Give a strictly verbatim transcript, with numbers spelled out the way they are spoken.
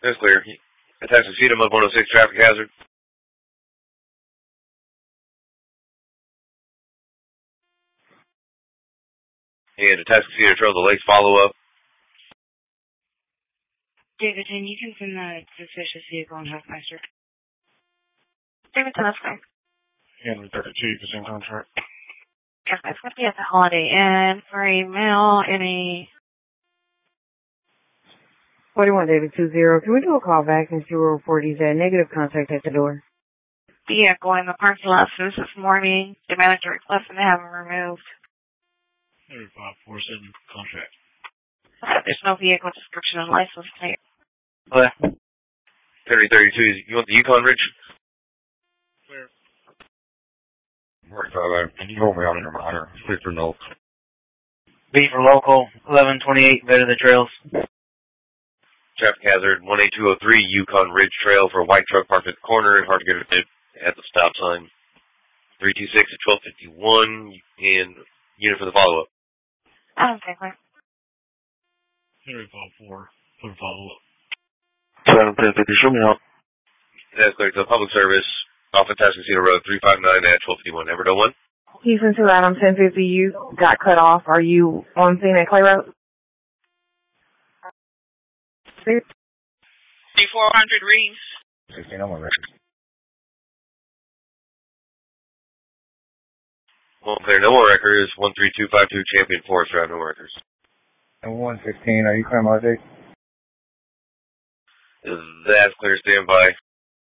That's clear. Attached to Feedham of one oh six traffic hazard. And attached to Cedar Trail, the Lakes follow-up. Davidson, you can send the suspicious vehicle on Hoffmeister. Davidson, that's fine. Henry thirty-two is in contract. Yeah, it's going to be at the Holiday Inn for a male in a... forty-one David two zero. Can we do a call back and see where report he's at? Negative contact at the door. Vehicle in the parking lot since this morning. The manager requested to have him removed. Henry five four seven contract. Uh, there's no vehicle description and license plate. What? Henry thirty-two, you want the Yukon Ridge? Clear. forty-five, can you hold me on your monitor? Please for notes. B for local, eleven twenty-eight, Bed of the Trails. Traffic hazard, one eight two oh three, Yukon Ridge Trail for a white truck parked at the corner and hard to get it at the stop sign. three two six at twelve fifty-one, and unit for the follow-up. I don't think we're... Henry five four, for follow-up. seven ten fifty, show me out. That's clear to public service, off of Tasman Cedar Road, three five nine at twelve fifty-one. Everett oh one. Houston to Adam ten fifty, you got cut off. Are you on scene at Clay Road? D four hundred Reeves. sixteen on my record. Well, clear, no more records. one three two five two Champion Forest Drive, no records. And one fifteen, are you clear, Marty? That's clear, stand by.